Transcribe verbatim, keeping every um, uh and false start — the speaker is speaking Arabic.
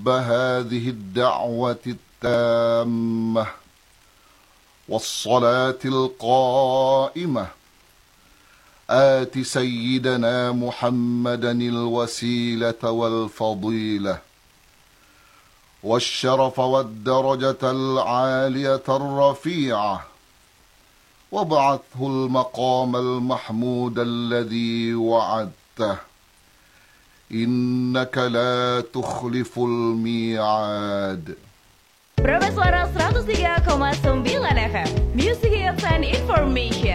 رب هذه الدعوة التامة والصلاة القائمة آت سيدنا محمدا الوسيلة والفضيلة والشرف والدرجة العالية الرفيعة وابعثه المقام المحمود الذي وعدته إنك لا تخلف الميعاد. Profesora seratus tiga koma sembilan F M Music Hits and Information.